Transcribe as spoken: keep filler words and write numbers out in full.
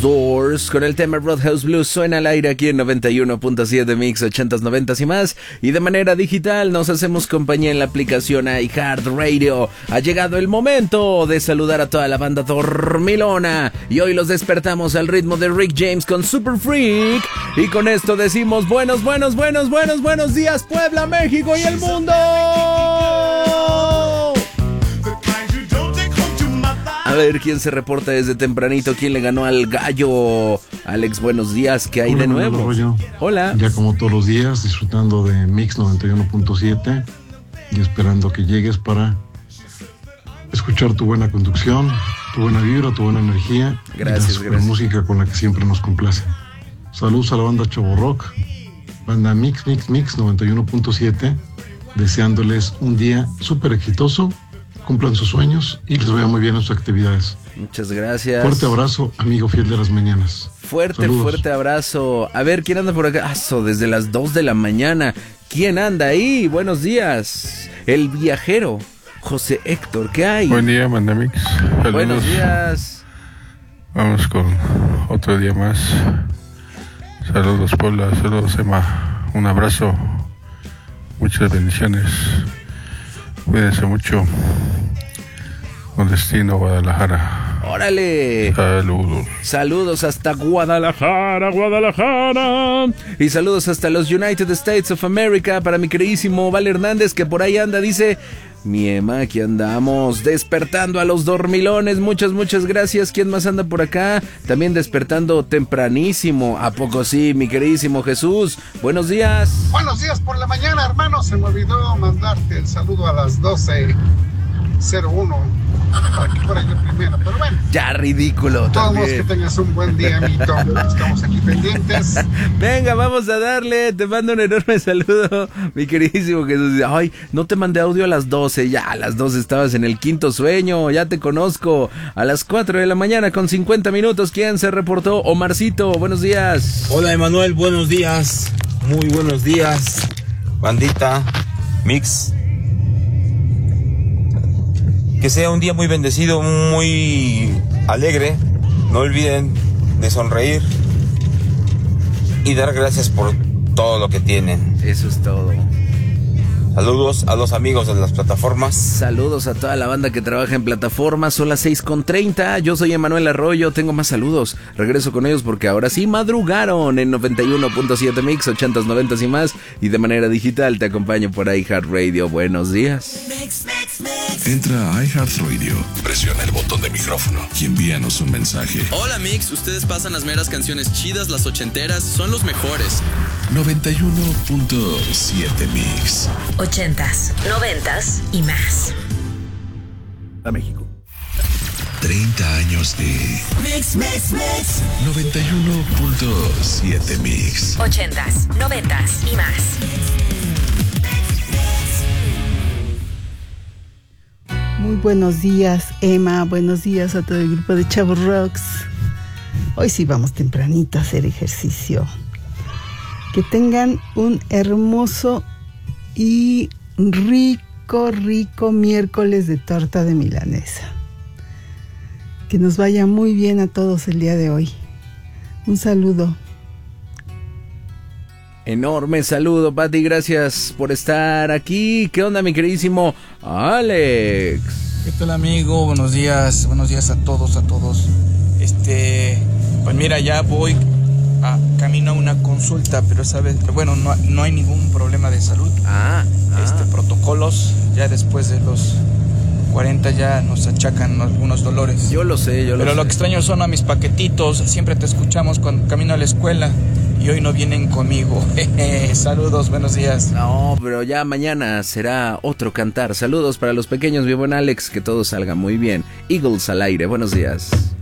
Doors con el tema Roadhouse Blues suena al aire aquí en noventa y uno punto siete Mix ochentas, noventas y más, y de manera digital nos hacemos compañía en la aplicación iHeartRadio. Ha llegado el momento de saludar a toda la banda dormilona y hoy los despertamos al ritmo de Rick James con Super Freak, y con esto decimos buenos, buenos, buenos, buenos, buenos días Puebla, México y el mundo. A ver, ¿quién se reporta desde tempranito? ¿Quién le ganó al gallo? Alex, buenos días, ¿qué hay Hola, de nuevo? Rollo. Hola. Ya como todos los días, disfrutando de Mix noventa y uno punto siete y esperando que llegues para escuchar tu buena conducción, tu buena vibra, tu buena energía. Gracias, y la super gracias. música con la que siempre nos complace. Saludos a la banda Chavo Rock, banda Mix, Mix, Mix noventa y uno punto siete, deseándoles un día súper exitoso. Cumplan sus sueños y les vaya muy bien en sus actividades. Muchas gracias. Fuerte abrazo, amigo fiel de las mañanas. Fuerte, Saludos. fuerte abrazo. A ver, ¿quién anda por acá? Ah, so, desde las dos de la mañana. ¿Quién anda ahí? Buenos días. El viajero, José Héctor, ¿qué hay? Buen día, Mandamix. Saludos. Buenos días. Vamos con otro día más. Saludos, Puebla. Saludos, Emma. Un abrazo. Muchas bendiciones. Cuídense mucho. Con destino Guadalajara. ¡Órale! Saludos. Saludos hasta Guadalajara, Guadalajara. Y saludos hasta los United States of America para mi queridísimo Val Hernández, que por ahí anda, dice: mi Emma, aquí andamos despertando a los dormilones. Muchas, muchas gracias. ¿Quién más anda por acá? También despertando tempranísimo. ¿A poco sí, mi queridísimo Jesús? Buenos días. Buenos días por la mañana, hermano. Se me olvidó mandarte el saludo a las doce cero uno para que fuera yo primero, pero bueno. Ya, ridículo. De todos modos, también. que tengas un buen día, amiguito. Estamos aquí pendientes. Venga, vamos a darle. Te mando un enorme saludo, mi queridísimo Jesús. Ay, no te mandé audio a las doce. Ya, a las doce estabas en el quinto sueño. Ya te conozco. A las cuatro de la mañana con cincuenta minutos. ¿Quién se reportó? Omarcito, buenos días. Hola, Emanuel, buenos días. Muy buenos días. Bandita, Mix. Que sea un día muy bendecido, muy alegre. No olviden de sonreír y dar gracias por todo lo que tienen. Eso es todo. Saludos a los amigos de las plataformas. Saludos a toda la banda que trabaja en plataformas. Son las seis con treinta. Yo soy Emanuel Arroyo. Tengo más saludos. Regreso con ellos porque ahora sí madrugaron en noventa y uno punto siete Mix, ochentas, noventas y más. Y de manera digital te acompaño por iHeartRadio. Buenos días. Mix, mix, mix. Entra a iHeartRadio, presiona el botón de micrófono y envíanos un mensaje. Hola Mix, ustedes pasan las meras canciones chidas, las ochenteras, son los mejores. noventa y uno punto siete Mix. Ochentas, noventas y más. A México. treinta años de Mix, mix, mix. noventa y uno punto siete Mix. Ochentas, noventas y más. Muy buenos días, Emma. Buenos días a todo el grupo de Chavos Rocks. Hoy sí vamos tempranito a hacer ejercicio. Que tengan un hermoso y rico, rico miércoles de torta de milanesa. Que nos vaya muy bien a todos el día de hoy. Un saludo. Enorme saludo, Pati. Gracias por estar aquí. ¿Qué onda, mi queridísimo Alex? ¿Qué tal, amigo? Buenos días. Buenos días a todos, a todos. Este, pues mira, ya voy a camino a una consulta, pero sabes, bueno, no, no hay ningún problema de salud. Ah, ah. Este, protocolos, ya después de los cuarenta ya nos achacan algunos dolores. Yo lo sé, yo lo Pero sé. lo que extraño son a mis paquetitos. Siempre te escuchamos cuando camino a la escuela y hoy no vienen conmigo. Saludos, buenos días. No, pero ya mañana será otro cantar. Saludos para los pequeños, mi buen Alex, que todo salga muy bien. Eagles al aire, buenos días.